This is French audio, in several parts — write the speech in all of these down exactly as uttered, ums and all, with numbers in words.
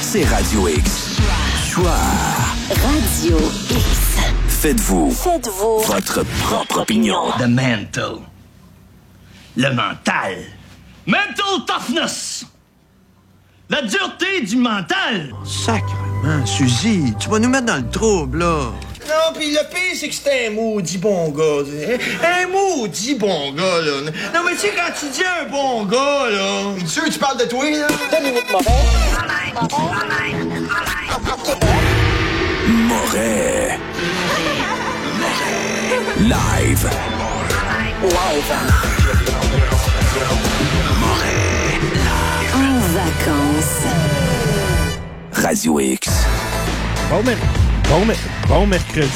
c'est Radio X. Choix. Radio X. Faites-vous. Faites-vous. Votre propre opinion. The mental. Le mental. Mental toughness. La dureté du mental. Sacrement, Suzy, tu vas nous mettre dans le trouble, là. Non, pis le pire, c'est que c'était un maudit bon gars. Un maudit bon gars, là. Non, mais tu sais, quand tu dis un bon gars, là... Es-tu sûr que tu parles de toi, là? Dominique Moret. Live. Live. Moret. En vacances. Radio X. Bon, mer- bon, mer- bon mercredi.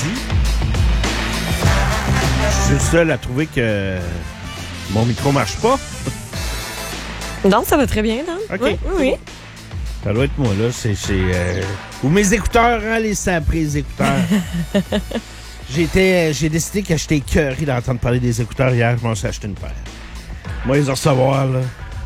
Je suis le seul à trouver que mon micro marche pas. Non, ça va très bien, non? OK. Oui, oui, oui. Ça doit être moi, là. C'est chez... Euh... Ou mes écouteurs, hein, les saprés écouteurs. J'étais, j'ai décidé que j'étais écœuré d'entendre parler des écouteurs hier. Je m'en suis acheté une paire. Moi, les recevoir, là.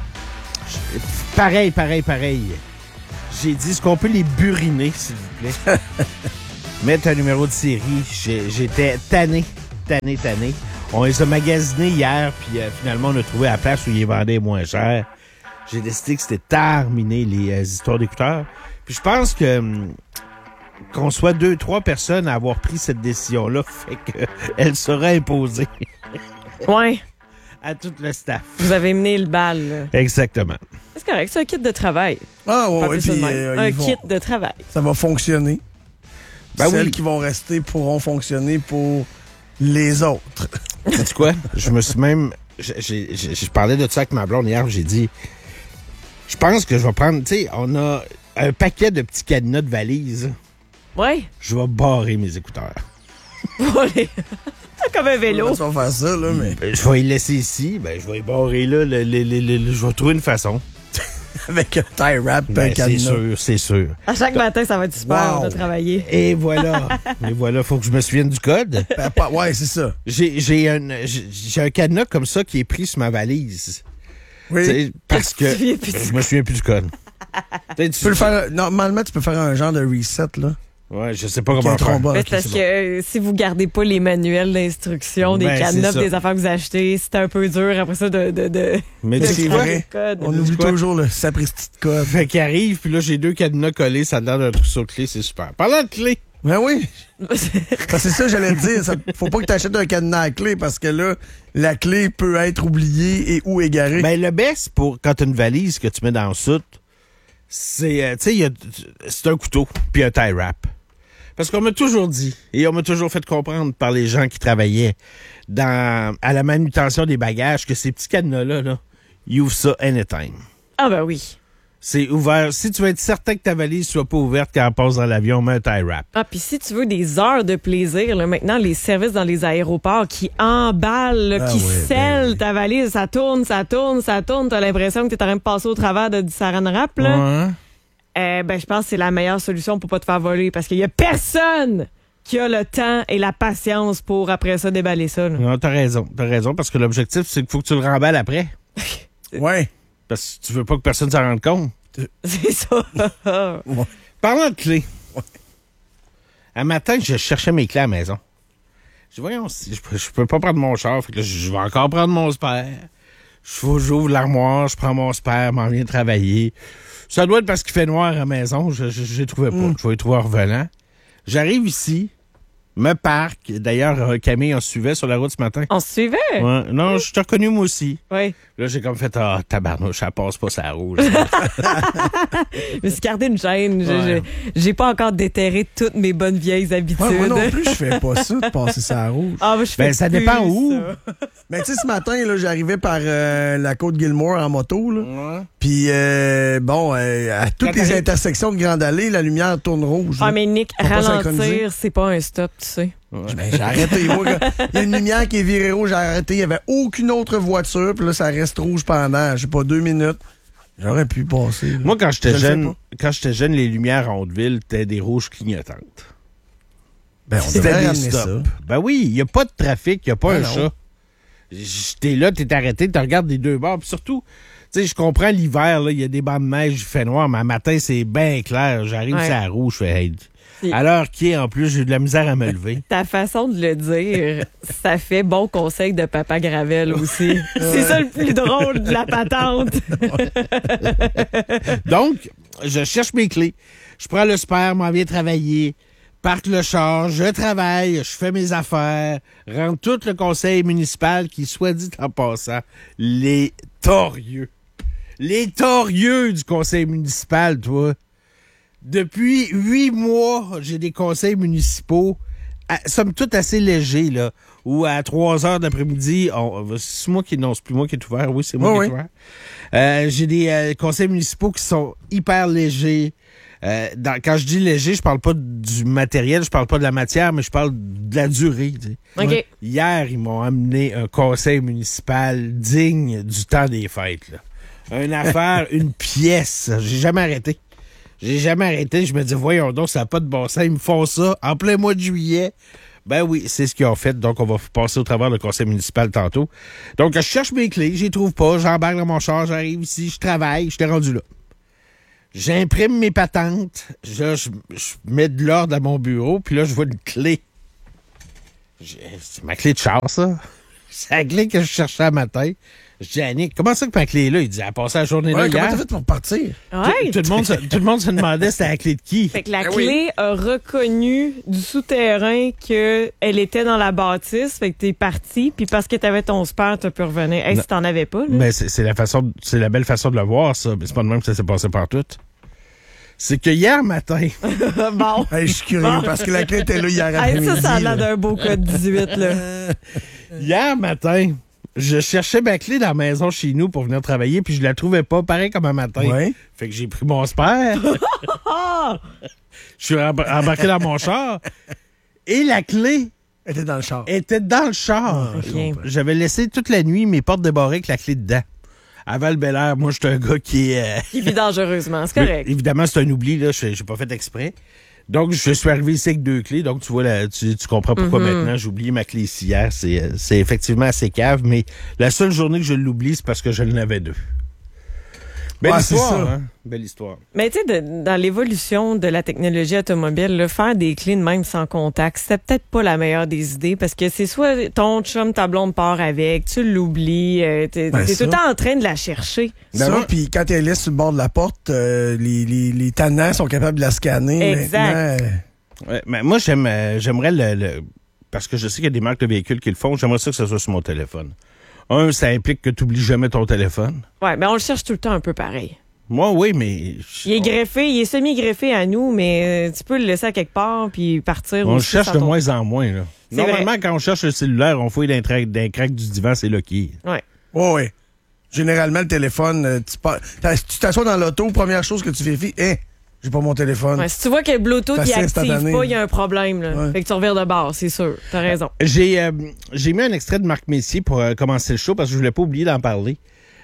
Je- Pareil, pareil, pareil. J'ai dit, est-ce qu'on peut les buriner, s'il vous plaît? Mettre un numéro de série. J'ai- J'étais tanné, tanné, tanné. On les a magasinés hier, puis euh, finalement, on a trouvé la place où ils les vendaient moins cher. J'ai décidé que c'était terminé, les euh, histoires d'écouteurs. Puis je pense que hum, qu'on soit deux, trois personnes à avoir pris cette décision-là fait qu'elle sera imposée Ouais, à tout le staff. vous avez mené le bal, là. Exactement. C'est correct, c'est un kit de travail. Ah ouais, Pas ouais, plus ça puis de même. euh, un ils vont- kit de travail. ça va fonctionner. Ben Celles oui. qui vont rester pourront fonctionner pour les autres. Sais-tu quoi? Je me suis même... j'ai- j'ai- j'ai- Je parlais de ça avec ma blonde hier, j'ai dit... Je pense que je vais prendre... Tu sais, on a un paquet de petits cadenas de valises. Ouais. Je vais barrer mes écouteurs. Allez. C'est comme un vélo. On va faire ça, là, mais Ben, je vais les laisser ici. Ben, je vais les barrer là. Le, le, le, le- le- je vais trouver une façon. avec un tie wrap, Ben, un c'est cadenas. sûr, c'est sûr. À chaque matin, ça va être super Wow. de travailler. Et voilà. Et voilà, faut que je me souvienne du code. Ben, pas- ouais, c'est ça. J'ai, j'ai, un, j'ai, j'ai un cadenas comme ça qui est pris sur ma valise. Oui. Tu sais, parce Tu te que souviens plus du je me souviens plus du code. Tu sais, Tu peux le faire. Normalement, tu peux faire un genre de reset, là. Ouais, je sais pas Qui comment est trop faire. bas. Mais Ok, c'est parce c'est que euh, si vous gardez pas les manuels d'instruction, des Ben, cadenas, c'est ça. des affaires que vous achetez, c'est un peu dur après ça de... de, de... Mais de tu c'est sais créer quoi? vrai. le code. On Dis oublie quoi? toujours le sapristi de code. Fait qu'il arrive, puis là, j'ai deux cadenas collés, ça a l'air d'un trousseau de clés, c'est super. Parlant de clés, Ben oui. Parce que c'est ça, j'allais te dire. Ça, faut pas que tu achètes un cadenas à clé parce que là, la clé peut être oubliée et ou égarée. ben, le best pour quand t'as une valise que tu mets dans le soute, c'est, euh, tu sais, il y a- c'est un couteau, puis un tie wrap. Parce qu'on m'a toujours dit, et on m'a toujours fait comprendre par les gens qui travaillaient dans, à la manutention des bagages, que ces petits cadenas-là, là, ils ouvrent ça anytime. Ah ben oui. C'est ouvert. Si tu veux être certain que ta valise soit pas ouverte quand elle passe dans l'avion, mets un tie wrap. Ah, puis si tu veux des heures de plaisir, là, maintenant, les services dans les aéroports qui emballent, là, Ah qui oui, ben scellent oui. ta valise, ça tourne, ça tourne, ça tourne, t'as l'impression que t'es en train de passer au travers de, du saran wrap, là. Ouais. Euh, ben, je pense que c'est la meilleure solution pour pas te faire voler parce qu'il y a personne qui a le temps et la patience pour, après ça, déballer ça, là. Non, t'as raison. T'as raison, parce que l'objectif, c'est qu'il faut que tu le remballes après. Ouais. Parce que tu veux pas que personne s'en rende compte. C'est ça. Parlant de clés. Un matin, je cherchais mes clés à la maison. Je dis, voyons, si je, peux- je peux pas prendre mon char. Fait que là, je vais encore prendre mon spare. Je- J'ouvre l'armoire, je prends mon spare, m'en viens travailler. Ça doit être parce qu'il fait noir à la maison. Je je les trouvais pas. Mm. Je vais les trouver en revenant. J'arrive ici, me parque. D'ailleurs, euh, Camille, on se suivait sur la route ce matin. On se suivait? Ouais. Non, je t'ai reconnu moi aussi. Oui. Là, j'ai comme fait, ah, tabarnouche, ça passe pas ça rouge. Je me suis gardé une gêne. Je- Ouais. je- J'ai pas encore déterré toutes mes bonnes vieilles habitudes. Ouais, moi non plus, je fais pas ça de passer ça à rouge. Ah, moi, je Ben, fais ça plus dépend où. ça. Mais tu sais, ce matin, là, j'arrivais par euh, la côte Gilmore en moto, là. Ouais. Puis, euh, bon, euh, à toutes Quand les t'arrives- intersections de Grande Allée, la lumière tourne rouge. Ah, là. mais Nick, Faut pas synchroniser. ralentir, c'est pas un stop, tu sais. Ben, j'ai arrêté. Moi, quand il y a une lumière qui est virée rouge, j'ai arrêté. Il n'y avait aucune autre voiture. Puis là, ça reste rouge pendant, je sais pas, deux minutes. J'aurais pu passer. là. Moi, quand Je j'étais le fais jeune, pas. quand j'étais jeune, les lumières en Haute-Ville étaient des rouges clignotantes. Ben, on C'était devrait des ramener ça. stops. Ben oui, il n'y a pas de trafic, il n'y a pas Ben un non. chat. T'es là, t'es arrêté, tu regardes des deux bords. Puis surtout, tu Tu sais, je comprends l'hiver, là, il y a des bancs de neige, il fait noir, mais à matin, c'est bien clair. J'arrive Ouais. sur la roue, je fais hey. Puis- À l'heure qui est, en plus, j'ai de la misère à me lever. Ta façon de le dire, ça fait bon conseil de Papa Gravel aussi. C'est ça le plus drôle de la patente. Donc, je cherche mes clés. Je prends le super, m'en viens travailler, parque le char, je travaille, je fais mes affaires, rentre tout le conseil municipal qui, soit dit en passant, les torieux. Les torieux du conseil municipal, toi. Depuis huit mois, j'ai des conseils municipaux, à, somme toute assez légers, là, où à trois heures de l'après-midi, on, c'est moi qui, non, c'est plus moi qui est ouvert, oui, c'est moi Oui, qui est oui. ouvert. Euh, j'ai des euh, conseils municipaux qui sont hyper légers. Euh, dans, quand je dis léger, je parle pas du matériel, je parle pas de la matière, mais je parle de la durée. Tu sais. OK. Ouais. Hier, ils m'ont amené un conseil municipal digne du temps des fêtes. Là. Une affaire, une pièce. J'ai jamais arrêté. J'ai jamais arrêté. Je me dis, voyons donc, ça n'a pas de bon sens. Ils me font ça en plein mois de juillet. Ben oui, c'est ce qu'ils ont fait. Donc, on va passer au travers le conseil municipal tantôt. Donc, je cherche mes clés, je les trouve pas. J'embarque dans mon char, j'arrive ici, je travaille, je t'ai rendu là. J'imprime mes patentes. Je, je, je mets de l'ordre à mon bureau, puis là, je vois une clé. J'ai- C'est ma clé de char, ça. C'est la clé que je cherchais un matin. Je dis à Annick, comment ça que ma clé est là? Il dit, elle a passé la journée là Ouais, comment hier. t'as fait pour partir? Ouais. Tout, tout le monde, se- tout le monde se demandait c'était la clé de qui. Fait que la Ben oui. clé a reconnu du souterrain qu'elle était dans la bâtisse. Fait que t'es parti. Puis parce que t'avais ton spare, t'as pu revenir. Hey, si t'en avais pas, là. Ben, c'est c'est la façon, c'est la belle façon de le voir, ça. Mais c'est pas de même que ça s'est passé partout. C'est que hier matin, bon. Hey, je suis curieux parce que la clé était là hier Hey, après-midi. ça, ça a l'air là. d'un beau code dix-huit, là. hier matin, je cherchais ma clé dans la maison chez nous pour venir travailler, puis je la trouvais pas, pareil comme un matin. Ouais. Fait que j'ai pris mon spare. Je suis embar- embarqué dans mon char. Et la clé Elle était dans le char. était dans le char. Ah, ok. J'avais laissé toute la nuit mes portes débarrées avec la clé dedans. À Val-Bélair, moi, j'étais un gars qui est... euh, Qui vit dangereusement. C'est correct. Évidemment, c'est un oubli, là. Je n'ai pas fait exprès. Donc, je suis arrivé ici avec deux clés. Donc, tu vois, là, tu, tu comprends pourquoi Mm-hmm. maintenant j'ai oublié ma clé ici hier. C'est, euh, c'est effectivement assez cave, mais la seule journée que je l'oublie, c'est parce que je l'avais deux. Belle Ouais, c'est histoire, ça. hein? Belle histoire. Mais tu sais, de- dans l'évolution de la technologie automobile, là, faire des clés de même sans contact, c'était peut-être pas la meilleure des idées parce que c'est soit ton chum, ta blonde part avec, tu l'oublies, euh, t'es, Ben, t'es ça. tout le temps en train de la chercher. Ça, Ben ouais. puis quand elle laisse sur le bord de la porte, euh, les, les, les tannants sont capables de la scanner. Exact. Maintenant, euh, Ouais, mais moi, j'aime, euh, j'aimerais le, le- parce que je sais qu'il y a des marques de véhicules qui le font, j'aimerais ça que ce soit sur mon téléphone. Un, ça implique que tu n'oublies jamais ton téléphone. Ouais, mais on le cherche tout le temps un peu pareil. Moi, oui, mais... Il est greffé, il est semi-greffé à nous, mais euh, tu peux le laisser à quelque part puis partir. On le aussi cherche sans de ton- moins en moins, là. C'est Normalement, vrai. quand on cherche le cellulaire, on fouille dans les tra- dans les craques du divan, c'est là qui est. Ouais. ouais, ouais. Généralement, le téléphone, euh, tu, pars- t'as- tu t'assois dans l'auto, première chose que tu vérifies, hé, j'ai pas mon téléphone. Ouais, si tu vois que le Bluetooth C'est il assez active instantané. pas, il y a un problème. Là. Ouais. Fait que tu revires de bord, c'est sûr. T'as raison. J'ai euh, j'ai mis un extrait de Marc Messier pour euh, commencer le show parce que je voulais pas oublier d'en parler.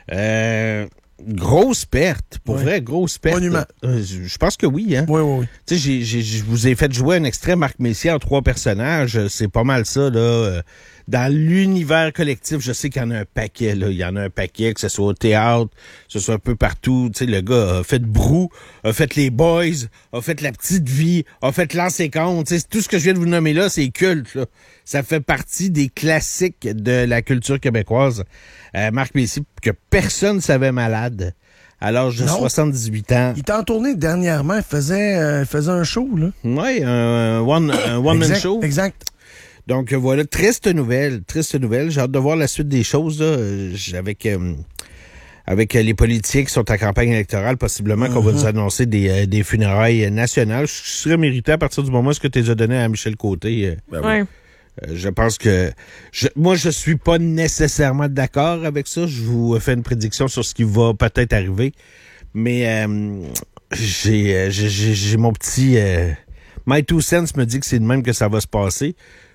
Euh, grosse perte, pour Ouais. vrai, grosse perte. Monument. Euh, je je pense que oui, hein. Oui, oui, oui. Tu sais, j'ai- j'ai- je vous ai fait jouer un extrait Marc Messier en trois personnages. C'est pas mal ça, là. Euh, Dans l'univers collectif, je sais qu'il y en a un paquet, là. Il y en a un paquet, que ce soit au théâtre, que ce soit un peu partout. Tu sais, le gars a fait Brou, a fait Les Boys, a fait La Petite Vie, a fait L'ancé compte. Tu sais, tout ce que je viens de vous nommer là, c'est culte, là. Ça fait partie des classiques de la culture québécoise. Euh, Marc Messier, que personne ne savait malade à l'âge de Non. soixante-dix-huit ans. Il était en tournée dernièrement, il faisait, euh, il faisait un show, là. Oui, un one, un one-man exact, show. Exact. Donc euh, voilà, triste nouvelle, triste nouvelle. J'ai hâte de voir la suite des choses là, euh, j- avec euh, avec euh, les politiques qui sont en campagne électorale, possiblement qu'on va nous annoncer des, euh, des funérailles nationales. Je serais mérité à partir du moment où ce que tu les as donné à Michel Côté. euh, Ben Ouais. euh, je pense que je, moi je suis pas nécessairement d'accord avec ça. Je vous fais une prédiction sur ce qui va peut-être arriver, mais euh, j'ai, euh, j'ai j'ai j'ai mon petit euh, my two cents me dit que c'est de même que ça va se passer.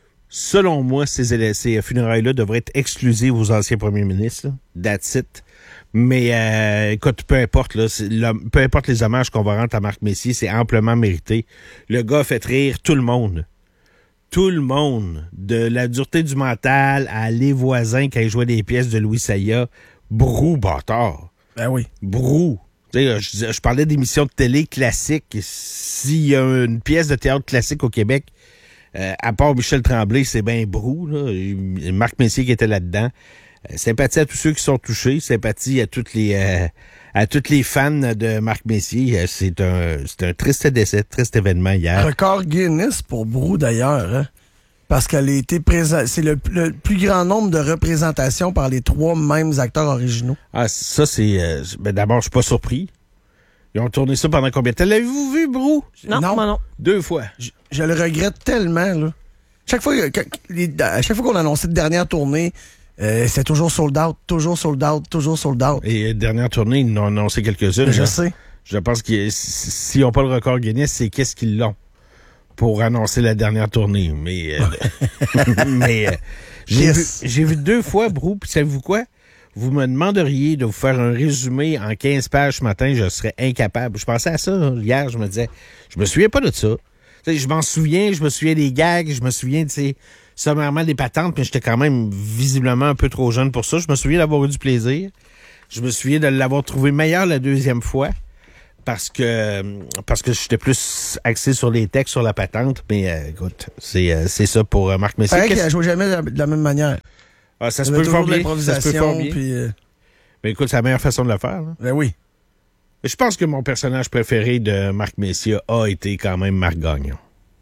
Selon moi, ces, élè- ces funérailles-là devraient être exclusives aux anciens premiers ministres. Là. That's it. Mais euh, écoute, peu importe, là, c'est le- peu importe les hommages qu'on va rendre à Marc Messier, c'est amplement mérité. Le gars a fait rire tout le monde. Tout le monde. De la dureté du mental à Les Voisins quand il jouait des pièces de Louis Saya. Brou bâtard. Ben oui. Brou. Tu sais, je, je parlais d'émissions de télé classiques. S'il y a une pièce de théâtre classique au Québec, euh, à part Michel Tremblay, c'est bien Brou. Là. Marc Messier qui était là-dedans. Euh, sympathie à tous ceux qui sont touchés. Sympathie à toutes les euh, à toutes les fans de Marc Messier. Euh, c'est un c'est un triste décès, triste événement hier. Record Guinness pour Brou, d'ailleurs. Hein? Parce qu'elle a été présentée. C'est le, le plus grand nombre de représentations par les trois mêmes acteurs originaux. Ah, ça, c'est... Euh, ben d'abord, je suis pas surpris. Ils ont tourné ça pendant combien de temps? L'avez-vous vu, Brou? Non, non. Moi non. Deux fois. Je, je le regrette tellement, là. Chaque fois, que, les, à chaque fois qu'on annonçait de dernière tournée, euh, c'est toujours sold out, toujours sold out, toujours sold out. Et euh, dernière tournée, ils en ont annoncé quelques-unes. Je là. sais. Je pense que s'ils n'ont pas le record Guinness, c'est qu'est-ce qu'ils l'ont pour annoncer la dernière tournée. Mais, euh, mais euh, j'ai, Yes. vu, j'ai vu deux fois, Brou, puis savez-vous quoi? Vous me demanderiez de vous faire un résumé en quinze pages ce matin, je serais incapable. Je pensais à ça hier, je me disais, je me souviens pas de ça. T'sais, je m'en souviens, je me souviens des gags, je me souviens de ces sommairement des patentes, mais j'étais quand même visiblement un peu trop jeune pour ça. Je me souviens d'avoir eu du plaisir. Je me souviens de l'avoir trouvé meilleur la deuxième fois. Parce que parce que j'étais plus axé sur les textes, sur la patente. Mais euh, écoute, c'est, euh, c'est ça pour euh, Marc Messier. C'est vrai qu'il a joué jamais de la, de la même manière. Ah, ça se Il y peut avait fort toujours de bien. Ça se peut fort l'improvisation, bien. puis... Euh... Mais écoute, c'est la meilleure façon de le faire. Là. Ben oui. Mais je pense que mon personnage préféré de Marc Messier a été quand même Marc Gagnon.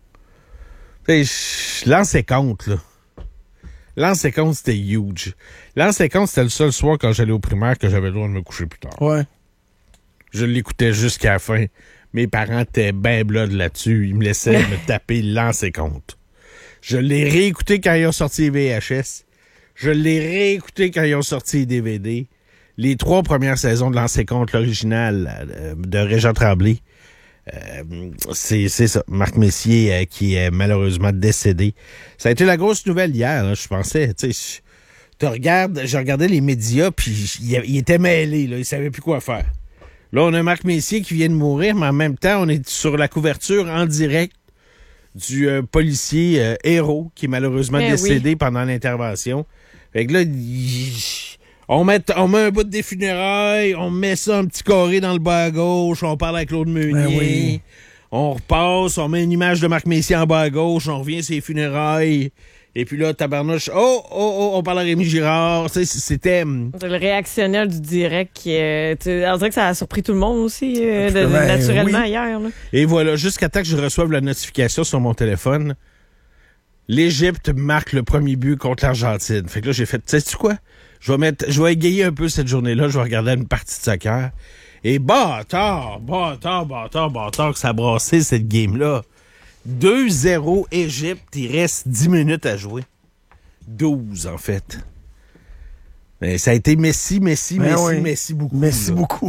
Tu sais, l'an cinquante, là. L'an cinquante, c'était huge. L'an cinquante, c'était le seul soir quand j'allais au primaire que j'avais le droit de me coucher plus tard. Ouais. Je l'écoutais jusqu'à la fin. Mes parents étaient ben blood là-dessus. Ils me laissaient me taper l'an cinquante. Je l'ai réécouté quand ils ont sorti les V H S. Je l'ai réécouté quand ils ont sorti les D V D. Les trois premières saisons de l'an cinquante, l'original euh, de Régent Tremblay. Euh, c'est, c'est ça. Marc Messier euh, qui est malheureusement décédé. Ça a été la grosse nouvelle hier, là, je pensais. Tu sais, je regarde, je regardais les médias, puis il, il était mêlé, là, il savait plus quoi faire. Là, on a Marc Messier qui vient de mourir, mais en même temps, on est sur la couverture en direct du euh, policier euh, héros qui est malheureusement Eh décédé oui. pendant l'intervention. Fait que là, il, on, met, on met un bout des funérailles, on met ça un petit carré dans le bas à gauche, on parle avec Claude Meunier, Ben oui. on repasse, on met une image de Marc Messier en bas à gauche, on revient sur les funérailles. Et puis là, tabarnouche, oh, oh, oh, on parle à Rémi Girard. Tu sais, c'était... C'est le réactionnel du direct qui est. Tu sais, on dirait que ça a surpris tout le monde aussi, euh, de- de- Ben, naturellement oui. hier. Là. Et voilà, jusqu'à temps que je reçoive la notification sur mon téléphone, l'Égypte marque le premier but contre l'Argentine. Fait que là, j'ai fait, tu sais quoi? Je vais mettre, je vais égayer un peu cette journée-là, je vais regarder une partie de soccer. Et bâtard, bâtard, bâtard, bâtard, que ça a brassé cette game-là. deux zéro Égypte, il reste dix minutes à jouer. douze, en fait. Mais ça a été Messi, Messi, Ben Messi, oui. Messi beaucoup. Merci là. beaucoup.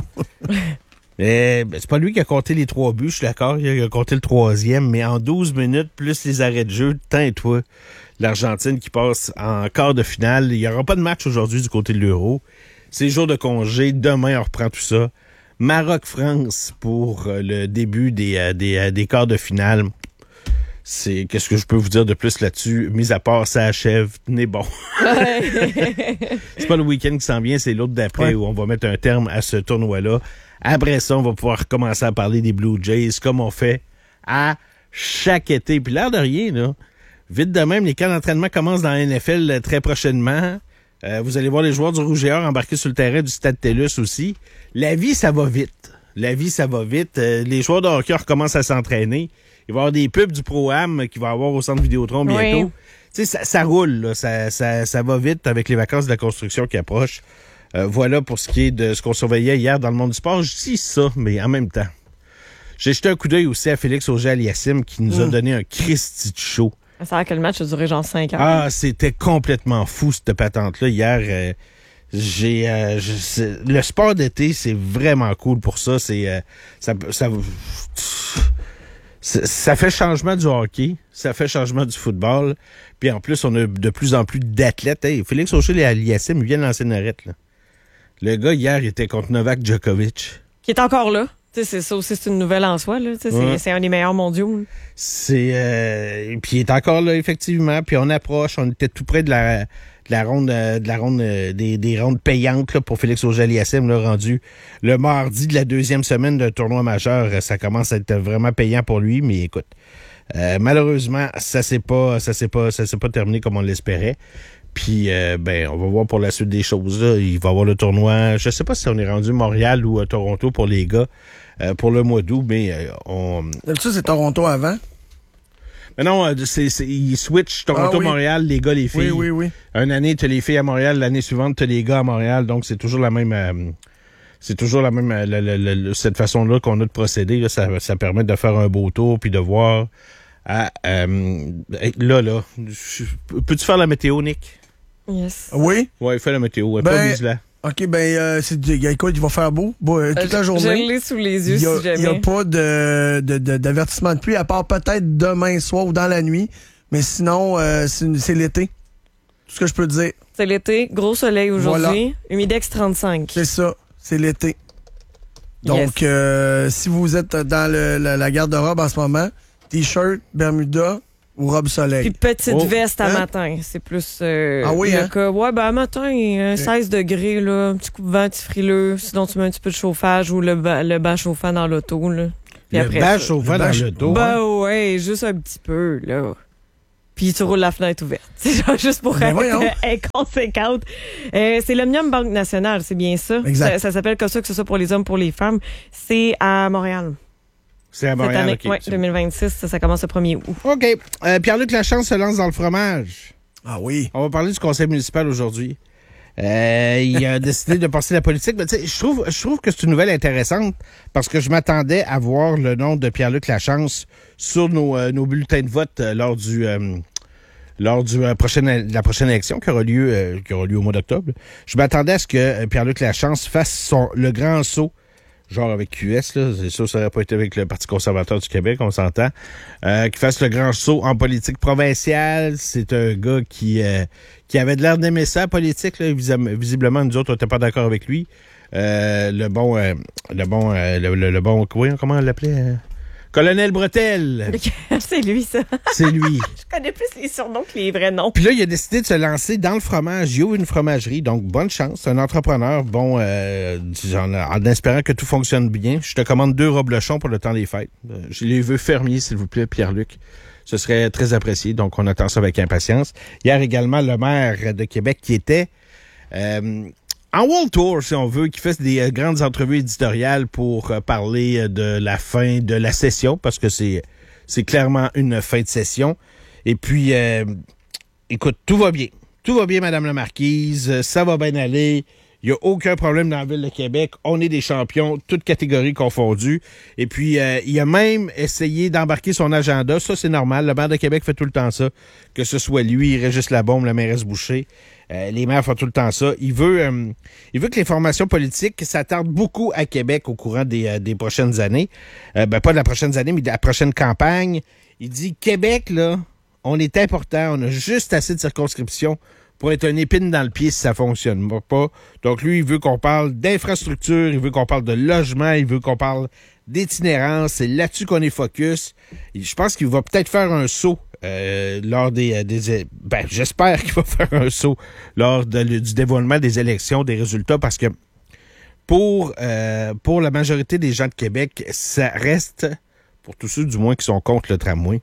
Eh, ben, c'est pas lui qui a compté les trois buts, je suis d'accord, il a compté le troisième, mais en douze minutes, plus les arrêts de jeu, tant et toi, l'Argentine qui passe en quart de finale. Il n'y aura pas de match aujourd'hui du côté de l'Euro. C'est jour de congé, demain on reprend tout ça. Maroc-France pour euh, le début des, euh, des, euh, des quarts de finale. C'est, qu'est-ce que je peux vous dire de plus là-dessus? Mis à part, ça achève, n'est bon. C'est pas le week-end qui s'en vient, c'est l'autre d'après Ouais. où on va mettre un terme à ce tournoi-là. Après ça, on va pouvoir commencer à parler des Blue Jays comme on fait à chaque été. Puis l'air de rien, là, vite de même, les camps d'entraînement commencent dans la N F L très prochainement. Euh, vous allez voir les joueurs du Rouge et Or embarquer sur le terrain du Stade TELUS aussi. La vie, ça va vite. La vie, ça va vite. Euh, les joueurs de hockey recommencent à s'entraîner. Il va y avoir des pubs du Pro-Am qu'il va y avoir au centre Vidéotron bientôt. Oui. Tu sais, ça, ça roule, là. Ça, ça, ça va vite avec les vacances de la construction qui approchent. Euh, voilà pour ce qui est de ce qu'on surveillait hier dans le monde du sport. Je dis ça, mais en même temps. J'ai jeté un coup d'œil aussi à Félix Auger-Aliassime qui nous a Mm. donné un Christy de show. Ça a l'air que le match a duré genre cinq heures. Ah, c'était complètement fou, cette patente-là. Hier, euh, j'ai... euh, je- c'est- le sport d'été, c'est vraiment cool pour ça. C'est... euh, ça, ça, ça, ça fait changement du hockey. Ça fait changement du football. Puis en plus, on a de plus en plus d'athlètes. Hey, Félix Auger-Aliassime, il vient de lancer une arrête, là. Le gars, hier, il était contre Novak Djokovic. Qui est encore là. Tu sais, c'est ça aussi, c'est une nouvelle en soi. Là. Tu sais, c'est, Ouais. c'est un des meilleurs mondiaux. Là. C'est euh, puis il est encore là effectivement, puis on approche, on était tout près de la de la ronde, euh, de la ronde euh, des, des rondes payantes là, pour Félix Auger-Aliassime, là, rendu le mardi de la deuxième semaine d'un tournoi majeur. Ça commence à être vraiment payant pour lui, mais écoute, euh, malheureusement, ça s'est pas, ça s'est pas, ça s'est pas terminé comme on l'espérait. Puis, euh, ben, on va voir pour la suite des choses. Là. Il va y avoir le tournoi. Je sais pas si on est rendu Montréal ou à Toronto pour les gars euh, pour le mois d'août, mais euh, on. D'habitude, c'est Toronto avant. Mais non, c'est, c'est, ils switchent Toronto-Montréal, ah, oui. Les gars, les filles. Oui, oui, oui. Une année, t'as les filles à Montréal, l'année suivante, t'as les gars à Montréal. Donc, c'est toujours la même. Euh, c'est toujours la même. La, la, la, la, cette façon-là qu'on a de procéder. Là, ça, ça permet de faire un beau tour puis de voir. À, euh, là, là. Peux-tu faire la météo, Nick? Yes. Oui? Oui, fais la météo. Ben, pas mise-là. OK, ben, euh, c'est, écoute, il va faire beau, beau euh, toute euh, la journée. Je l'ai sous les yeux, il y a, si jamais. Il n'y a pas de, de, de, d'avertissement de pluie, à part peut-être demain soir ou dans la nuit. Mais sinon, euh, c'est, c'est l'été. Tout ce que je peux te dire. C'est l'été. Gros soleil aujourd'hui. Voilà. Humidex trente-cinq. C'est ça. C'est l'été. Donc, yes. euh, si vous êtes dans le, la, la garde-robe en ce moment, T-shirt, Bermuda ou robe soleil. Puis petite oh. veste à hein? matin. C'est plus... Euh, ah oui, hein? Que, ouais, ben à matin, euh, seize degrés, là, un petit coup de vent, un petit frileux. Sinon, tu mets un petit peu de chauffage ou le, ba- le banc chauffant dans l'auto, là. Puis le banc chauffant dans l'auto? Ben hein? ouais, juste un petit peu, là. Puis tu roules la fenêtre ouverte. C'est genre juste pour ben être inconséquente. Euh, c'est l'Omnium Banque Nationale, c'est bien ça? Exact. Ça, ça s'appelle comme ça, que ce soit pour les hommes, pour les femmes. C'est à Montréal. C'est à Montréal, cette année, OK. Oui, deux mille vingt-six, ça, ça commence le premier août. OK. Euh, Pierre-Luc Lachance se lance dans le fromage. Ah oui. On va parler du conseil municipal aujourd'hui. Euh, il a décidé de passer la politique. Mais je trouve, je trouve que c'est une nouvelle intéressante parce que je m'attendais à voir le nom de Pierre-Luc Lachance sur nos, euh, nos bulletins de vote euh, lors du... Euh, lors du euh, prochaine, la prochaine élection qui aura lieu, euh, qui aura lieu au mois d'octobre. Je m'attendais à ce que euh, Pierre-Luc Lachance fasse son, le grand saut, genre avec Q S, là, c'est sûr, ça n'aurait pas été avec le Parti conservateur du Québec, on s'entend, euh, qu'il fasse le grand saut en politique provinciale. C'est un gars qui euh, qui avait de l'air d'aimer ça, politique, là. Visiblement, nous autres, on n'était pas d'accord avec lui. Euh, le bon, euh, le bon, euh, le, le, le bon, oui, comment on l'appelait? Euh? Colonel Bretel. C'est lui, ça. C'est lui. Je connais plus les surnoms que les vrais noms. Puis là, il a décidé de se lancer dans le fromage. Il ouvre une fromagerie, donc bonne chance. C'est un entrepreneur, bon, euh, en, en espérant que tout fonctionne bien. Je te commande deux reblochons pour le temps des fêtes. Je les veux fermiers, s'il vous plaît, Pierre-Luc. Ce serait très apprécié, donc on attend ça avec impatience. Hier également, le maire de Québec qui était... Euh, en World Tour, si on veut, qui fait des euh, grandes entrevues éditoriales pour euh, parler euh, de la fin de la session, parce que c'est c'est clairement une fin de session. Et puis, euh, écoute, tout va bien. Tout va bien, Madame la Marquise. Ça va bien aller. Il n'y a aucun problème dans la Ville de Québec. On est des champions, toutes catégories confondues. Et puis, euh, il a même essayé d'embarquer son agenda. Ça, c'est normal. Le maire de Québec fait tout le temps ça. Que ce soit lui, Régis Labaume, la mairesse Boucher. Euh, les maires font tout le temps ça. Il veut, euh, il veut que les formations politiques s'attardent beaucoup à Québec au courant des, euh, des prochaines années. Euh, ben, pas de la prochaine année, mais de la prochaine campagne. Il dit, Québec, là, on est important. On a juste assez de circonscriptions pour être une épine dans le pied si ça fonctionne pas. Donc, lui, il veut qu'on parle d'infrastructure, il veut qu'on parle de logement, il veut qu'on parle d'itinérance. C'est là-dessus qu'on est focus. Et je pense qu'il va peut-être faire un saut euh, lors des... des ben, j'espère qu'il va faire un saut lors de, du dévoilement des élections, des résultats, parce que pour, euh, pour la majorité des gens de Québec, ça reste, pour tous ceux du moins qui sont contre le tramway,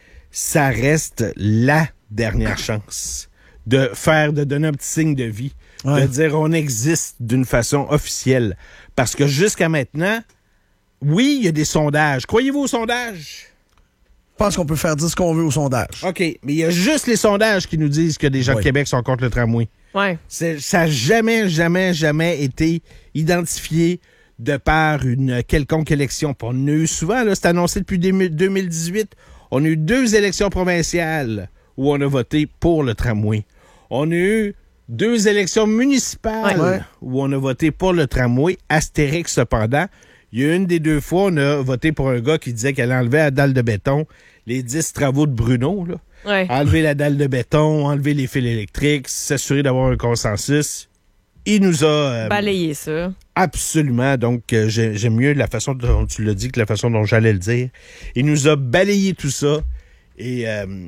ça reste la dernière chance de faire, de donner un petit signe de vie, ouais. De dire on existe d'une façon officielle. Parce que jusqu'à maintenant, oui, il y a des sondages. Croyez-vous aux sondages? Je pense qu'on peut faire dire ce qu'on veut aux sondages. OK, mais il y a juste les sondages qui nous disent que des gens oui. de Québec sont contre le tramway. Ouais. C'est, ça n'a jamais, jamais, jamais été identifié de par une quelconque élection. Puis on a eu souvent, là, c'est annoncé depuis deux mille dix-huit, on a eu deux élections provinciales où on a voté pour le tramway. On a eu deux élections municipales ouais. où on a voté pour le tramway. Astérix, cependant, il y a une des deux fois, on a voté pour un gars qui disait qu'elle enlevait la dalle de béton, les dix travaux de Bruno, là. Ouais. Enlever la dalle de béton, enlever les fils électriques, s'assurer d'avoir un consensus. Il nous a... Euh, balayé ça. Absolument. Donc, euh, j'ai, j'aime mieux la façon dont tu l'as dit que la façon dont j'allais le dire. Il nous a balayé tout ça. Et... Euh,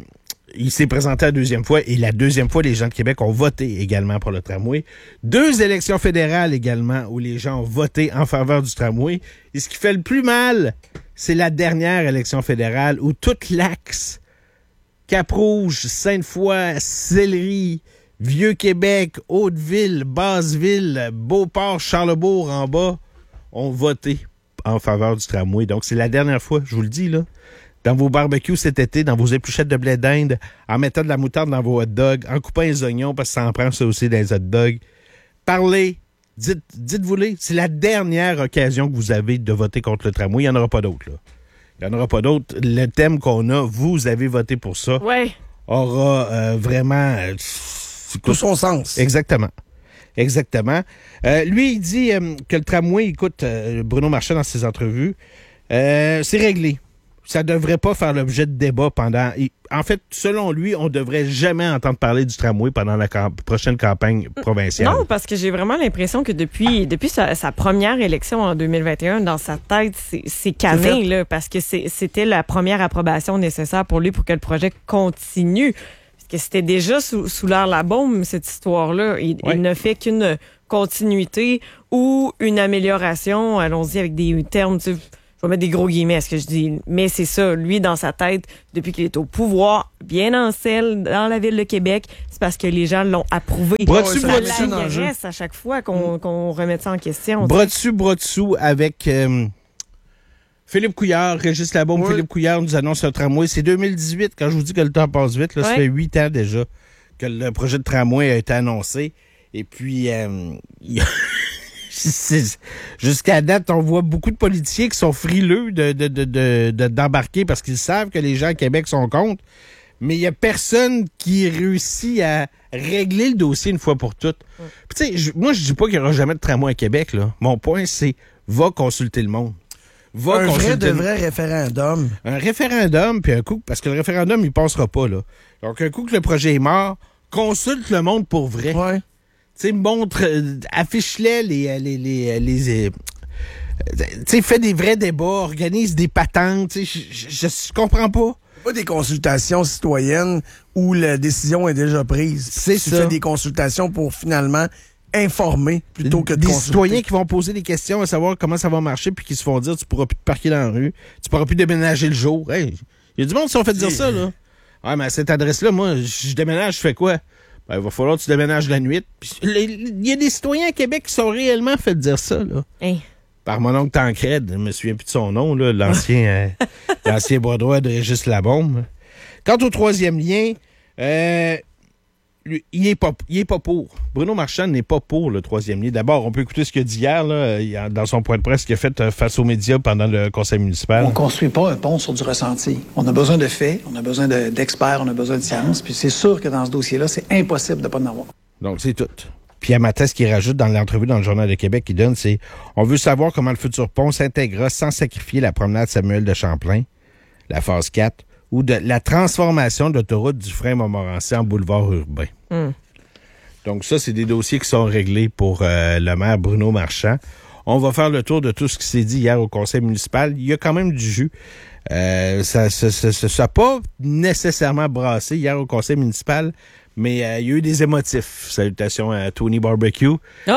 il s'est présenté la deuxième fois et la deuxième fois, les gens de Québec ont voté également pour le tramway. Deux élections fédérales également où les gens ont voté en faveur du tramway. Et ce qui fait le plus mal, c'est la dernière élection fédérale où tout l'axe Cap-Rouge, Sainte-Foy, Sillery, Vieux-Québec, Hauteville, Basseville, Beauport, Charlebourg en bas ont voté en faveur du tramway. Donc, c'est la dernière fois, je vous le dis, là, dans vos barbecues cet été, dans vos épluchettes de blé d'Inde, en mettant de la moutarde dans vos hot dogs, en coupant les oignons, parce que ça en prend ça aussi dans les hot dogs. Parlez, dites, dites-vous-les, c'est la dernière occasion que vous avez de voter contre le tramway. Il n'y en aura pas d'autres, là. Il n'y en aura pas d'autres. Le thème qu'on a, vous avez voté pour ça, ouais. aura euh, vraiment... Euh, tout son sens. Exactement. Exactement. Euh, lui, il dit euh, que le tramway, écoute, euh, Bruno Marchand dans ses entrevues, euh, c'est réglé. Ça devrait pas faire l'objet de débat pendant... En fait, selon lui, on devrait jamais entendre parler du tramway pendant la camp- prochaine campagne provinciale. Non, parce que j'ai vraiment l'impression que depuis depuis sa, sa première élection en deux mille vingt et un, dans sa tête, c'est, c'est cané, là, parce que c'est, c'était la première approbation nécessaire pour lui pour que le projet continue. Parce que c'était déjà sous, sous l'air la bombe, cette histoire-là. Il, ouais. il ne fait qu'une continuité ou une amélioration, allons-y avec des termes... Tu sais, je vais mettre des gros guillemets à ce que je dis, mais c'est ça. Lui, dans sa tête, depuis qu'il est au pouvoir, bien en selle, dans la ville de Québec, c'est parce que les gens l'ont approuvé. Bras dessus, bras Ça dessous. l'agresse à chaque fois qu'on, qu'on remet ça en question. Bras dessus, bras dessous avec euh, Philippe Couillard, Régis Labaume. Oui. Philippe Couillard nous annonce un tramway. C'est deux mille dix-huit, quand je vous dis que le temps passe vite, là, ouais. ça fait huit ans déjà que le projet de tramway a été annoncé. Et puis, euh, il y a... C'est, jusqu'à date, on voit beaucoup de politiciens qui sont frileux de, de, de, de, de, d'embarquer parce qu'ils savent que les gens à Québec sont contre. Mais il n'y a personne qui réussit à régler le dossier une fois pour toutes. Ouais. Puis, tu sais, moi, je dis pas qu'il n'y aura jamais de tramway à Québec, là. Mon point, c'est va consulter le monde. Va un consulter vrai de le... vrai référendum. Un référendum, puis un coup, parce que le référendum, il passera pas, là. Donc, un coup que le projet est mort, consulte le monde pour vrai. Ouais. Tu sais, montre, euh, affiche-les les, les, les, les, euh, tu sais, fais des vrais débats, organise des patentes, tu sais, je, je, je comprends pas. Pas des consultations citoyennes où la décision est déjà prise. C'est tu ça. fais des consultations pour finalement informer plutôt que de des consulter. Citoyens qui vont poser des questions à savoir comment ça va marcher puis qui se font dire tu pourras plus te parquer dans la rue, tu pourras plus déménager le jour. Hey, il y a du monde qui sont fait dire ça, là. Ouais, mais à cette adresse-là, moi, je déménage, je fais quoi? Ben, il va falloir que tu déménages la nuit. Il y a des citoyens à Québec qui sont réellement fait dire ça, là. Hey. Par mon oncle Tancred, je me souviens plus de son nom, là, l'ancien, euh, l'ancien bras droit de Régis Labaume. Quant au troisième lien, euh, lui, il est pas, il est pas pour. Bruno Marchand n'est pas pour le troisième lien. D'abord, on peut écouter ce qu'il a dit hier, là, dans son point de presse qu'il a fait face aux médias pendant le conseil municipal. On ne construit pas un pont sur du ressenti. On a besoin de faits, on a besoin de, d'experts, on a besoin de science. Puis c'est sûr que dans ce dossier-là, c'est impossible de ne pas en avoir. Donc, c'est tout. Puis à Mathès, ce qu'il rajoute dans l'entrevue dans le Journal de Québec, il donne, c'est « On veut savoir comment le futur pont s'intégrera sans sacrifier la promenade Samuel de Champlain, la phase quatre, ou de la transformation de l'autoroute du frein Montmorency en boulevard urbain. Mm. » Donc ça, c'est des dossiers qui sont réglés pour euh, le maire Bruno Marchand. On va faire le tour de tout ce qui s'est dit hier au conseil municipal. Il y a quand même du jus. Euh, ça n'a ça, ça, ça, ça pas nécessairement brassé hier au conseil municipal, mais euh, il y a eu des émotifs. Salutations à Tony Barbecue. Oh.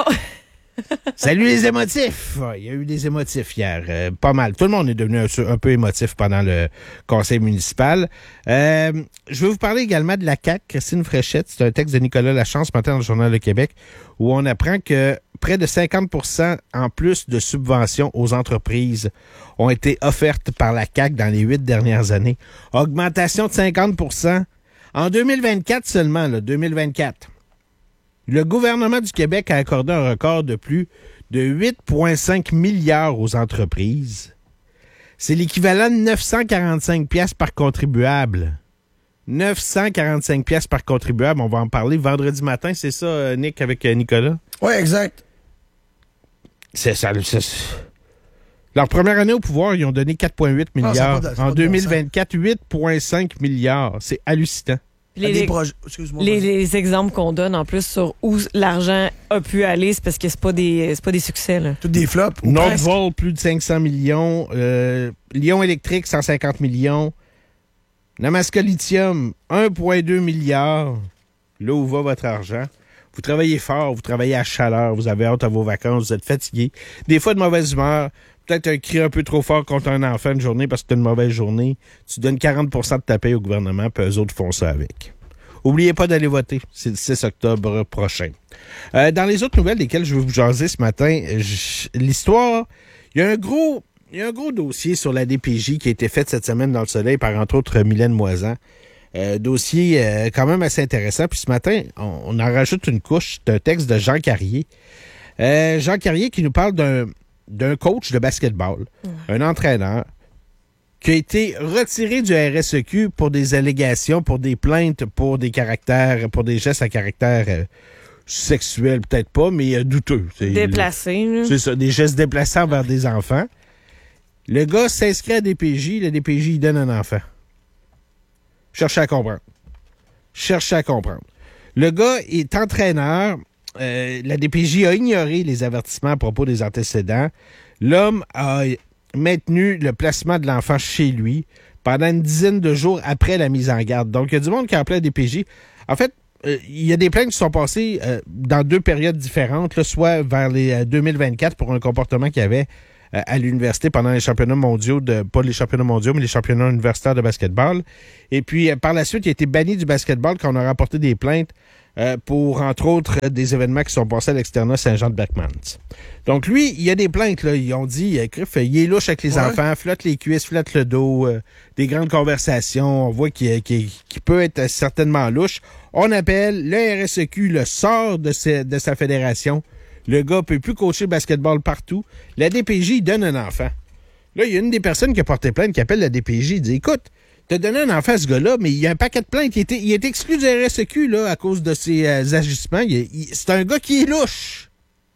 Salut les émotifs! Il y a eu des émotifs hier. Euh, pas mal. Tout le monde est devenu un, un peu émotif pendant le conseil municipal. Euh, je vais vous parler également de la C A Q, Christine Fréchette. C'est un texte de Nicolas Lachance ce matin dans le Journal de Québec où on apprend que près de cinquante pour cent en plus de subventions aux entreprises ont été offertes par la C A Q dans les huit dernières années. Augmentation de cinquante pour cent. En deux mille vingt-quatre seulement, là, deux mille vingt-quatre. Le gouvernement du Québec a accordé un record de plus de huit virgule cinq milliards aux entreprises. C'est l'équivalent de neuf cent quarante-cinq piastres par contribuable. neuf cent quarante-cinq piastres par contribuable. On va en parler vendredi matin, c'est ça, Nick, avec Nicolas? Oui, exact. C'est ça. C'est... Leur première année au pouvoir, ils ont donné quatre virgule huit milliards. Ah, de, en deux mille vingt-quatre, huit virgule cinq milliards. C'est hallucinant. Les, les, les, les exemples qu'on donne en plus sur où l'argent a pu aller, c'est parce que c'est pas des c'est pas des succès, là. Tous des flops. Nordvolt, plus de cinq cents millions. Euh, Lyon Électrique, cent cinquante millions. Namaska Lithium, un virgule deux milliard. Là où va votre argent. Vous travaillez fort, vous travaillez à chaleur, vous avez hâte à vos vacances, vous êtes fatigué. Des fois de mauvaise humeur, peut-être un cri un peu trop fort contre un enfant une journée parce que tu as une mauvaise journée. Tu donnes quarante pour cent de ta paye au gouvernement, puis eux autres font ça avec. Oubliez pas d'aller voter. C'est le six octobre prochain. Euh, dans les autres nouvelles desquelles je vais vous jaser ce matin, je, l'histoire, il y a un gros, il y a un gros dossier sur la D P J qui a été fait cette semaine dans le Soleil par, entre autres, Mylène Moisan. Euh, dossier euh, quand même assez intéressant. Puis ce matin, on, on en rajoute une couche d'un texte de Jean Carrier. Euh, Jean Carrier qui nous parle d'un, d'un coach de basketball, mmh. un entraîneur, qui a été retiré du R S E Q pour des allégations, pour des plaintes, pour des caractères, pour des gestes à caractère euh, sexuel, peut-être pas, mais euh, douteux. C'est, Déplacé. Le, c'est ça, des gestes déplacés envers des enfants. Le gars s'inscrit à D P J, la D P J, il donne un enfant. Cherchez à comprendre. Cherchez à comprendre. Le gars est entraîneur. Euh, la D P J a ignoré les avertissements à propos des antécédents. L'homme a maintenu le placement de l'enfant chez lui pendant une dizaine de jours après la mise en garde. Donc, il y a du monde qui a appelé la D P J. En fait, euh, il y a des plaintes qui sont passées euh, dans deux périodes différentes, là, soit vers les euh, deux mille vingt-quatre pour un comportement qu'il y avait euh, à l'université pendant les championnats mondiaux, de pas les championnats mondiaux, mais les championnats universitaires de basketball. Et puis, euh, par la suite, il a été banni du basketball quand on a rapporté des plaintes euh, pour, entre autres, euh, des événements qui sont passés à l'externat Saint-Jean-de-Beckmans. Donc, lui, il y a des plaintes, là. Ils ont dit, euh, Criff, il est louche avec les ouais. enfants, flotte les cuisses, flotte le dos, euh, des grandes conversations. On voit qu'il, qu'il, qu'il peut être certainement louche. On appelle, le R S E Q le sort de, ses, de sa fédération. Le gars peut plus coacher le basketball partout. La D P J donne un enfant. Là, il y a une des personnes qui a porté plainte qui appelle la D P J et dit, écoute, t'as donné un enfant à ce gars-là, mais il y a un paquet de plaintes. Il est, il est exclu du R S E Q là, à cause de ses euh, agissements. Il, il, c'est un gars qui est louche.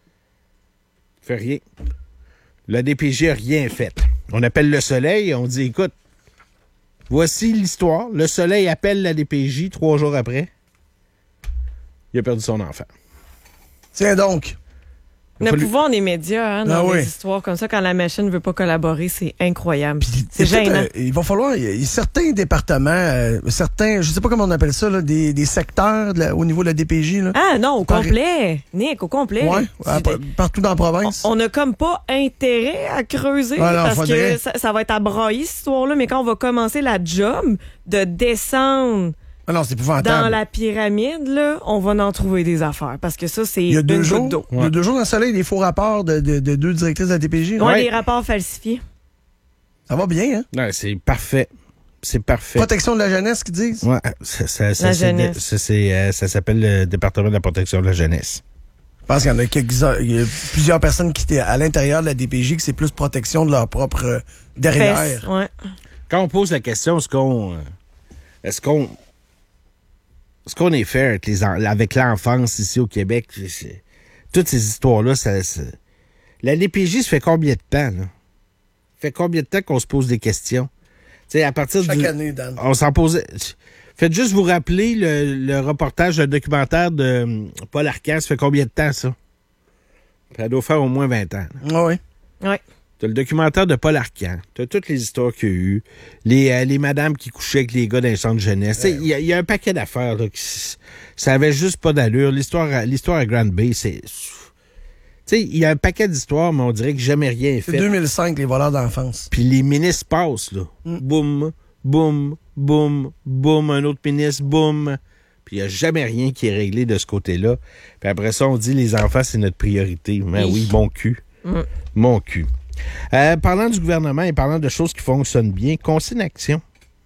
Fait rien. La D P J a rien fait. On appelle le Soleil et on dit, écoute, voici l'histoire. Le Soleil appelle la D P J trois jours après. Il a perdu son enfant. Tiens donc. Le fallu... pouvoir des médias, hein, dans ah des oui. histoires comme ça, quand la machine ne veut pas collaborer, c'est incroyable. Puis, c'est gênant. Euh, il va falloir, il y a certains départements, euh, certains, je sais pas comment on appelle ça, là, des, des secteurs de la, au niveau de la D P J. Là. Ah non, au Par... complet. Nick, au complet. Oui, partout dans la province. On n'a comme pas intérêt à creuser ah non, parce faudrait... que ça, ça va être à brailler, cette histoire-là, mais quand on va commencer la job de descendre Ah non, c'est épouvantable. dans la pyramide, là, on va en trouver des affaires. Parce que ça, c'est il y a deux une jours, goutte d'eau. Il y a deux jours dans le Soleil, des faux rapports de, de, de deux directrices de la D P J. Oui, ouais. Des rapports falsifiés. Ça va bien, hein? Non, c'est parfait. C'est parfait. Protection de la jeunesse, qu'ils disent? Oui, ça, ça, ça, la c'est jeunesse. De, ça, c'est, euh, ça s'appelle le département de la protection de la jeunesse. Je pense qu'il y en a, quelques, il y a plusieurs personnes qui étaient à l'intérieur de la D P J que c'est plus protection de leur propre euh, derrière. Fesse, ouais. Quand on pose la question, est-ce qu'on... Est-ce qu'on... Ce qu'on est fait avec, les en... avec l'enfance ici au Québec, c'est... toutes ces histoires-là, ça, ça... la D P J, ça fait combien de temps, là? Ça fait combien de temps qu'on se pose des questions? Tu sais, à partir Chaque du... année, Dan. On s'en posait... Faites juste vous rappeler le, le reportage, le documentaire de Paul Arcand, ça fait combien de temps, ça? Ça doit faire au moins vingt ans. Ah oui. Oui. T'as le documentaire de Paul Arcand. T'as toutes les histoires qu'il y a eu. Les, euh, les madames qui couchaient avec les gars dans les centres de jeunesse. Il y, y a un paquet d'affaires là, qui, ça avait juste pas d'allure. L'histoire, l'histoire à Grand Bay, c'est... Tu sais, il y a un paquet d'histoires, mais on dirait que jamais rien est fait. C'est deux mille cinq, les voleurs d'enfance. Puis les ministres passent, là. Mm. Boum, boum, boum, boum, un autre ministre, boum. Puis il n'y a jamais rien qui est réglé de ce côté-là. Puis après ça, on dit les enfants, c'est notre priorité. Mais oui, oui mon cul. Mm. Mon cul. Euh, parlant du gouvernement et parlant de choses qui fonctionnent bien, Consigne Action.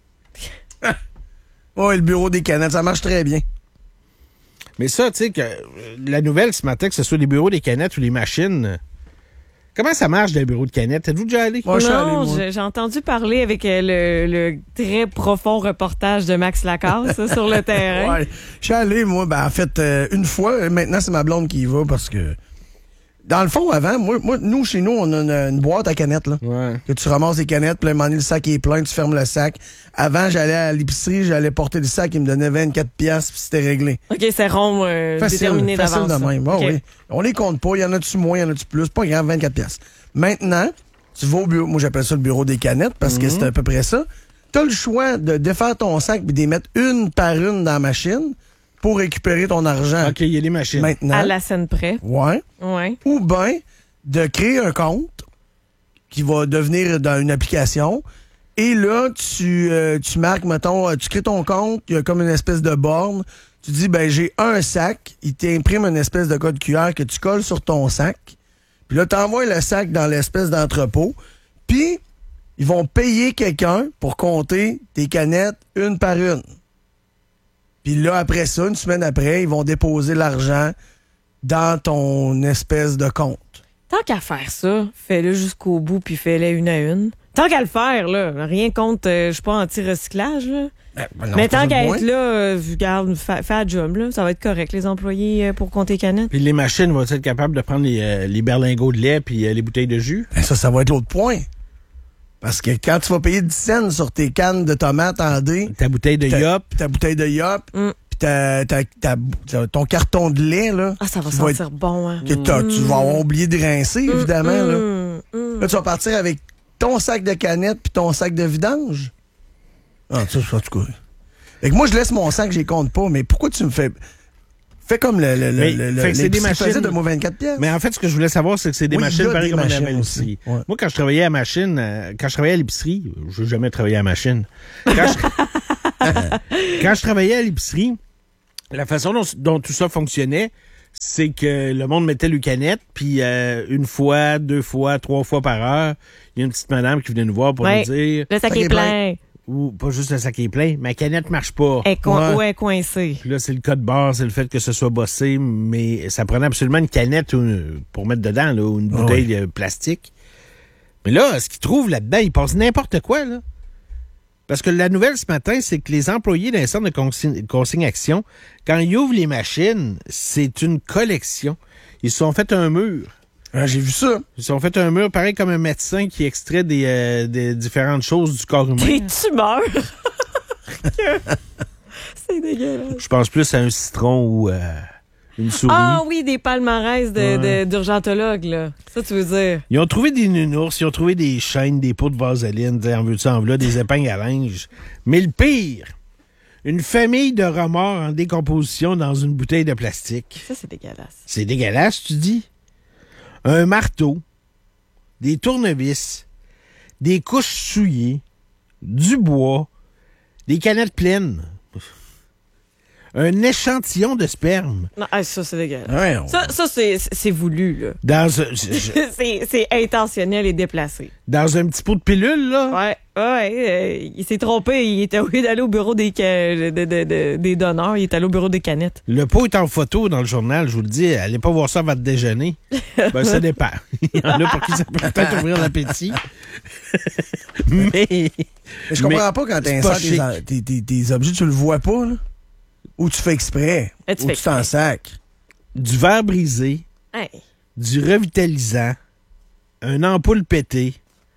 Oui, le bureau des canettes, ça marche très bien. Mais ça, tu sais, que la nouvelle ce matin, que ce soit les bureaux des canettes ou les machines, comment ça marche des bureaux de canettes? Êtes-vous déjà allé? Moi, non, allé, j'ai, j'ai entendu parler avec euh, le, le très profond reportage de Max Lacasse ça, sur le terrain. Ouais, je suis allé, moi, ben, en fait, euh, une fois. Maintenant, c'est ma blonde qui y va parce que... Dans le fond, avant, moi, moi, nous, chez nous, on a une, une boîte à canettes, là. Ouais. Que tu ramasses des canettes, puis là, à un moment donné, le sac est plein, tu fermes le sac. Avant, j'allais à l'épicerie, j'allais porter le sac, il me donnait vingt-quatre piastres, puis c'était réglé. OK, c'est rond, euh, facile, déterminé facile d'avance. de même. Oh, okay. Oui. On les compte pas, il y en a-tu moins, il y en a-tu plus, pas grave, vingt-quatre piastres. Maintenant, tu vas au bureau, moi, j'appelle ça le bureau des canettes, parce mm-hmm. que c'est à peu près ça. t'as le choix de défaire ton sac et de les mettre une par une dans la machine pour récupérer ton argent. OK, il y a les machines. Maintenant. À la scène près. Ouais. Ouais. Ou bien de créer un compte qui va devenir dans une application. Et là, tu, euh, tu marques, mettons, tu crées ton compte, il y a comme une espèce de borne. Tu dis, ben j'ai un sac, il t'imprime une espèce de code Q R que tu colles sur ton sac. Puis là, tu envoies le sac dans l'espèce d'entrepôt. Puis, ils vont payer quelqu'un pour compter tes canettes une par une. Puis là, après ça, une semaine après, ils vont déposer l'argent dans ton espèce de compte. Tant qu'à faire ça, fais-le jusqu'au bout puis fais-le une à une. Tant qu'à le faire, là, rien contre, euh, je suis pas anti-recyclage, là. Ben, ben non, mais c'est pas tant ça qu'à le être point. là, euh, regarde, fais fais la job, là. Ça va être correct, les employés, euh, pour compter canettes. Puis les machines vont être capables de prendre les, euh, les berlingots de lait puis euh, les bouteilles de jus. Ben ça, ça va être l'autre point. Parce que quand tu vas payer dix cents sur tes cannes de tomates en D, Ta bouteille de ta, yop. ta bouteille de yop, Mm. puis ta, ta, ta- ta- ton carton de lait, là, Ah, ça va qui va sentir bon, hein. que t'as- tu vas avoir oublié de rincer, évidemment. Là. Mm, mm. Là, tu vas partir avec ton sac de canettes puis ton sac de vidange. Ah, ça, ça, en tout cas. Fait que moi, je laisse mon sac, je les compte pas, mais pourquoi tu me fais... Fais comme le, le, Mais, le, le, fait que c'est des l'épicerie faisait machines. de moi vingt-quatre pièces. Mais en fait, ce que je voulais savoir, c'est que c'est des Oui, il y machines a pareil des comme on machines avait aussi. ici. Ouais. Moi, quand je travaillais à la machine, euh, quand je travaillais à l'épicerie, je n'ai jamais travaillé à la machine. Quand je, quand je travaillais à l'épicerie, la façon dont, dont tout ça fonctionnait, c'est que le monde mettait le canette, puis euh, une fois, deux fois, trois fois par heure, il y a une petite madame qui venait nous voir pour Ouais. nous dire... Le sac Sac est est plein. Ou pas juste le sac est plein, ma canette marche pas. Elle est coin- Ouais. ou elle est coincée. Puis là, c'est le code barre, c'est le fait que ce soit bossé, mais ça prenait absolument une canette ou une- pour mettre dedans, là, ou une Ah bouteille de plastique. Mais là, ce qu'ils trouvent là-dedans, ils passent n'importe quoi, là. Parce que la nouvelle ce matin, c'est que les employés d'un centre de consigne, consigne-action, quand ils ouvrent les machines, c'est une collection. Ils se sont fait un mur. Ah, j'ai vu ça. Ils se sont fait un mur, pareil comme un médecin qui extrait des, euh, des différentes choses du corps humain. Des tumeurs. C'est dégueulasse. Je pense plus à un citron ou euh, une souris. Ah oui, des palmarès de, de- d'urgentologues, là. Ça, tu veux dire. Ils ont trouvé des nounours, ils ont trouvé des chaînes, des pots de vaseline, t'sais, en veux-tu, en voilà, des épingles à linge. Mais le pire, une famille de remords en décomposition dans une bouteille de plastique. Ça, c'est dégueulasse. C'est dégueulasse, tu dis? Un marteau, des tournevis, des couches souillées, du bois, des canettes pleines, un échantillon de sperme. Non, ah, ça, c'est dégueulasse. Ouais, on- Ça, ça c'est, c'est voulu, là. Dans un, je- je- c'est, c'est intentionnel et déplacé. dans un petit pot de pilule, là. Ouais, ouais, euh, il s'est trompé. Il était au lieu d'aller au bureau des, ca- de- de- de- des donneurs, il est allé au bureau des canettes. Le pot est en photo dans le journal, je vous le dis. Allez pas voir ça à votre déjeuner. Ben, ça dépend. Il y en a pour qui ça peut peut-être ouvrir l'appétit. Mais. Mais je comprends mais pas quand c'est tu pas insères chic. tes, en- tes, tes, tes objets, tu le vois pas, là. Ou tu fais exprès. Et tu ou fais tu t'en exprès. sacs. Du verre brisé, Hey. du revitalisant, un ampoule pété,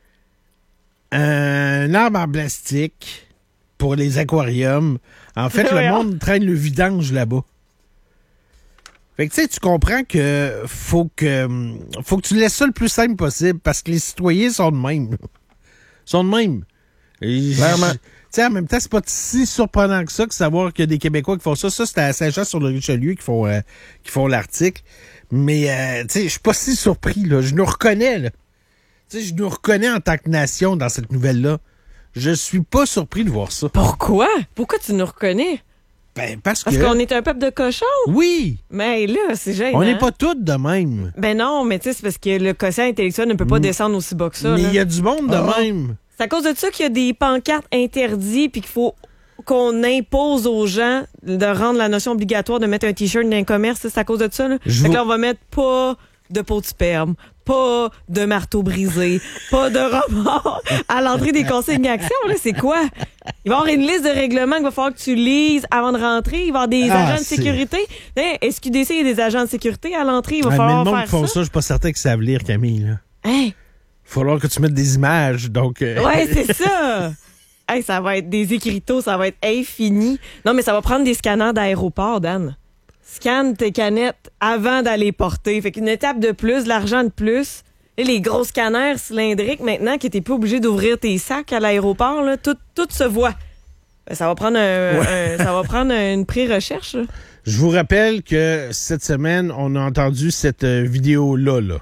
un arbre en plastique pour les aquariums. En fait, le Ouais, monde traîne le vidange là-bas. Fait que tu sais, tu comprends que faut que faut que tu laisses ça le plus simple possible parce que les citoyens sont de même. Ils sont de même. Et j- Clairement. Tu sais, en même temps, c'est pas si surprenant que ça que savoir qu'il y a des Québécois qui font ça. Ça, c'est à Saint-Jean-sur-le-Richelieu qui font euh, qui font l'article. Mais euh, tu sais, je suis pas si surpris là. Je nous reconnais là. Tu sais, je nous reconnais en tant que nation dans cette nouvelle-là. Je suis pas surpris de voir ça. Pourquoi? Pourquoi tu nous reconnais? Ben parce que Parce qu'on est un peuple de cochons? oui, Mais là, c'est gênant. on n'est pas tous de même. Ben non, mais tu sais, c'est parce que le quotient intellectuel ne peut pas descendre aussi bas que ça. Mais là. il y a du monde de Ah. même. C'est à cause de ça qu'il y a des pancartes interdites puis qu'il faut qu'on impose aux gens de rendre la notion obligatoire de mettre un T-shirt dans un commerce. C'est à cause de ça. Là. Je Fait que vous- là, on va mettre pas de pot de sperme, pas de marteau brisé, pas de remords à l'entrée des consignes d'action. Là, c'est quoi? Il va y avoir une liste de règlements qu'il va falloir que tu lises avant de rentrer. Il va y avoir des Ah, agents de c'est- sécurité. Hein, S Q D C, il y a des agents de sécurité à l'entrée. Il va Ah, mais falloir le monde faire qui font ça. ça, je suis pas certain qu'ils savent lire, Camille. Là. Hein? Il va falloir que tu mettes des images. Donc, euh, Ouais, c'est ça. Hey, ça va être des écriteaux, ça va être infini. Non, mais ça va prendre des scanners d'aéroport, Dan. Scanne tes canettes avant d'aller porter. Fait qu'une étape de plus, de l'argent de plus. Et les gros scanners cylindriques, maintenant, que t'es plus obligé d'ouvrir tes sacs à l'aéroport, là, tout, tout se voit. Ben, ça va prendre un, Ouais. un- ça va prendre une pré-recherche. Là. Je vous rappelle que cette semaine, on a entendu cette euh, vidéo-là. Là.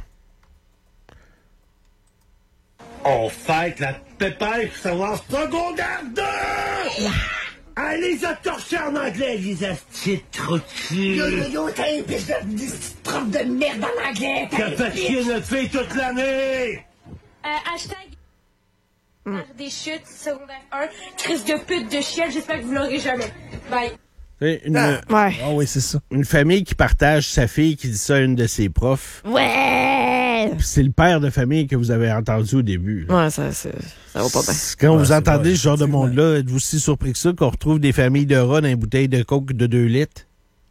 On fête la pépère pour savoir secondaire deux! Allez, les a torchés en anglais, les astis de trous de cul. Yo, yo, yo, t'as une piste de, de prof de merde en anglais. T'as fait chier notre fille toute l'année! Euh, hashtag des chutes, secondaire un. Crise de pute de chienne, j'espère que vous l'aurez jamais. Bye. C'est Une, Ah. Ouais. Ah oui, c'est ça. une famille qui partage sa fille qui dit ça à une de ses profs. Ouais! Puis c'est le père de famille que vous avez entendu au début. là. Ouais, ça, ça, ça va pas bien. Quand Ouais, vous c'est entendez vrai, ce genre de effectivement. monde-là, êtes-vous aussi surpris que ça qu'on retrouve des familles de rats dans une bouteille de coke de deux litres?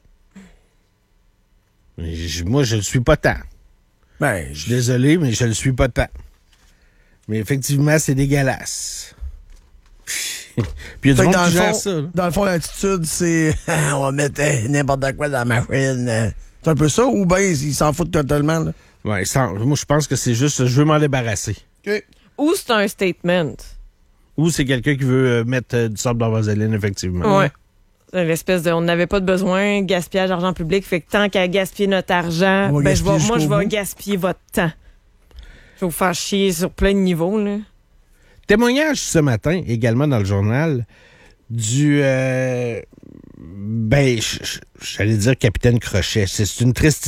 Je- Moi, je ne le suis pas tant. Ben, Je suis désolé, mais je ne le suis pas tant. Mais effectivement, c'est dégueulasse. Puis il y a du Fait que monde dans, qui le gère fond, ça. là. dans le fond, l'attitude, c'est on va mettre euh, n'importe quoi dans la machine. euh. C'est un peu ça, ou bien ils s'en foutent totalement. Là. Ouais, sans- moi, je pense que c'est juste, je veux m'en débarrasser. OK. Ou c'est un statement. Ou c'est quelqu'un qui veut euh, mettre euh, du sable dans la vaseline, effectivement. Ouais. C'est l'espèce de, on n'avait pas de besoin, gaspillage d'argent public, fait que tant qu'à gaspiller notre argent, On va ben je vais, gaspiller moi je jusqu'au vais bout. gaspiller votre temps. Je vais vous faire chier sur plein de niveaux, là. Témoignage ce matin, également dans le journal, du... euh, ben, j- j- j'allais dire capitaine Crochet. C'est une triste